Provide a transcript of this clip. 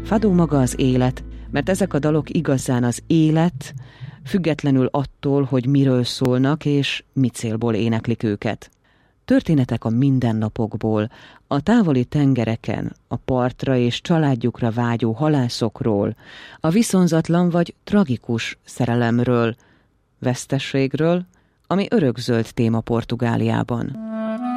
Fado maga az élet, mert ezek a dalok igazán az élet, függetlenül attól, hogy miről szólnak és mi célból éneklik őket. Történetek a mindennapokból, a távoli tengereken, a partra és családjukra vágyó halászokról, a viszonzatlan vagy tragikus szerelemről, vesztességről, ami örökzöld téma Portugáliában.